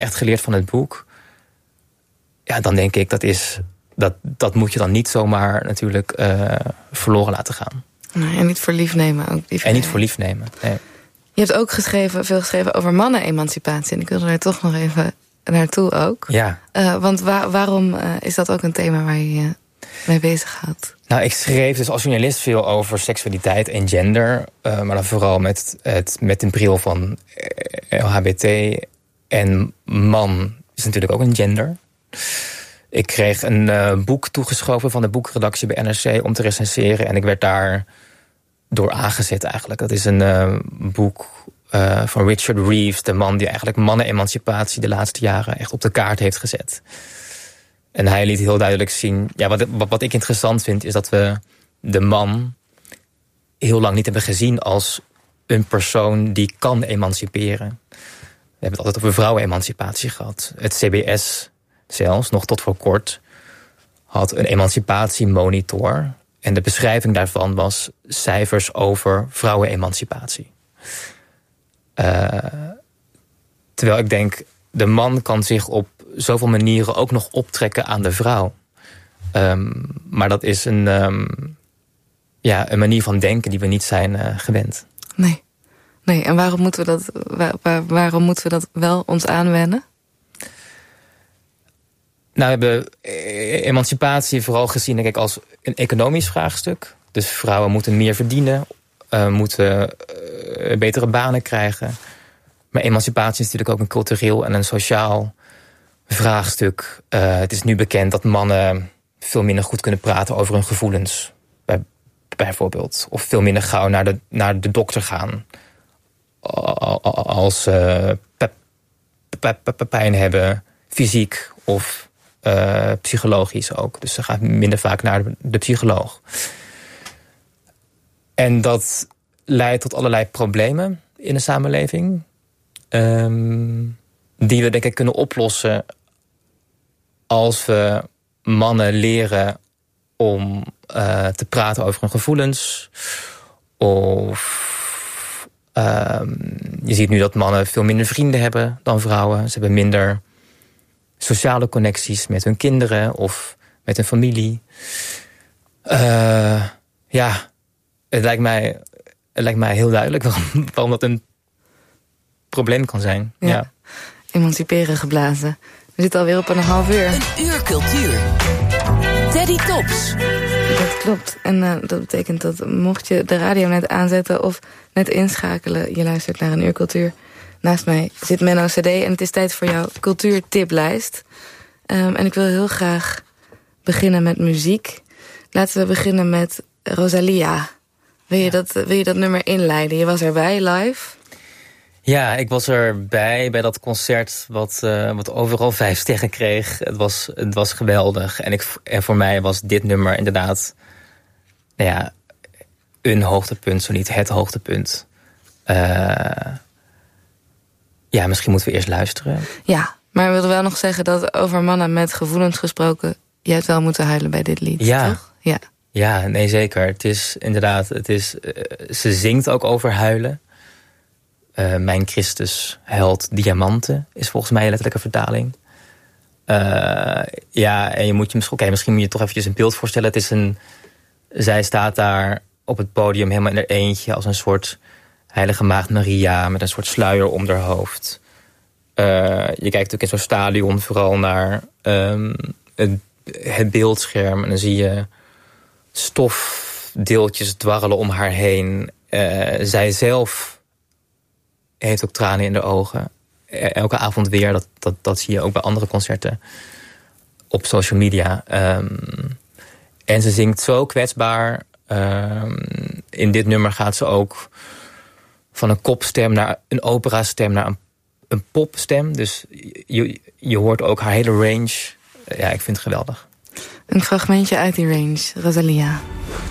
echt geleerd van het boek. Ja, dan denk ik, dat moet je dan niet zomaar natuurlijk verloren laten gaan. Nee, en niet voor lief nemen ook. En niet voor lief nemen, nee. Je hebt ook veel geschreven over mannen-emancipatie. En ik wilde er toch nog even naartoe ook. Ja. Want waarom is dat ook een thema waar je je mee bezighoudt? Nou, ik schreef dus als journalist veel over seksualiteit en gender. Maar dan vooral met een bril van LHBT. En man is natuurlijk ook een gender. Ik kreeg een boek toegeschoven van de boekredactie bij NRC om te recenseren. En ik werd daar door aangezet eigenlijk. Dat is een boek van Richard Reeves. De man die eigenlijk mannen-emancipatie de laatste jaren echt op de kaart heeft gezet. En hij liet heel duidelijk zien... Ja, wat ik interessant vind is dat we de man heel lang niet hebben gezien als een persoon die kan emanciperen. We hebben het altijd over vrouwenemancipatie gehad. Het CBS zelfs, nog tot voor kort, had een emancipatiemonitor. En de beschrijving daarvan was cijfers over vrouwenemancipatie. Terwijl ik denk, de man kan zich op zoveel manieren ook nog optrekken aan de vrouw. Maar dat is een manier van denken die we niet zijn gewend. Nee, en waarom moeten we dat wel ons aanwennen? Nou, we hebben emancipatie vooral gezien denk ik, als een economisch vraagstuk. Dus vrouwen moeten meer verdienen, moeten betere banen krijgen. Maar emancipatie is natuurlijk ook een cultureel en een sociaal vraagstuk. Het is nu bekend dat mannen veel minder goed kunnen praten over hun gevoelens. Bijvoorbeeld. Of veel minder gauw naar de dokter gaan. Als pijn hebben, fysiek of psychologisch ook. Dus ze gaan minder vaak naar de psycholoog. En dat leidt tot allerlei problemen in de samenleving. Die we denk ik kunnen oplossen als we mannen leren om te praten over hun gevoelens. Of je ziet nu dat mannen veel minder vrienden hebben dan vrouwen. Ze hebben minder sociale connecties met hun kinderen of met hun familie. Het lijkt mij heel duidelijk waarom dat een probleem kan zijn. Ja. Emanciperen geblazen. We zitten alweer op een half uur. Een uur cultuur. Teddy Tops. Dat klopt. En dat betekent dat mocht je de radio net aanzetten of net inschakelen, je luistert naar een uur cultuur. Naast mij zit Menno CD en het is tijd voor jouw cultuurtiplijst. En ik wil heel graag beginnen met muziek. Laten we beginnen met Rosalia. Wil je dat nummer inleiden? Je was erbij live. Ja, ik was erbij bij dat concert wat overal 5 sterren kreeg. Het was geweldig. En voor mij was dit nummer inderdaad een hoogtepunt, zo niet het hoogtepunt. Misschien moeten we eerst luisteren. Ja, maar we wilden wel nog zeggen dat over mannen met gevoelens gesproken, jij hebt wel moeten huilen bij dit lied, toch? Ja. Ja, nee, zeker. Het is inderdaad, ze zingt ook over huilen. Mijn Christus huilt diamanten is volgens mij een letterlijke vertaling. En je moet je misschien moet je toch eventjes een beeld voorstellen. Zij staat daar op het podium helemaal in haar eentje als een soort heilige maagd Maria met een soort sluier om haar hoofd. Je kijkt natuurlijk in zo'n stadion vooral naar het beeldscherm en dan zie je stofdeeltjes dwarrelen om haar heen. Zij zelf heeft ook tranen in de ogen. Elke avond weer, dat zie je ook bij andere concerten op social media. En ze zingt zo kwetsbaar. In dit nummer gaat ze ook van een kopstem naar een operastem naar een popstem. Dus je hoort ook haar hele range. Ja, ik vind het geweldig. Een fragmentje uit die range, Rosalia.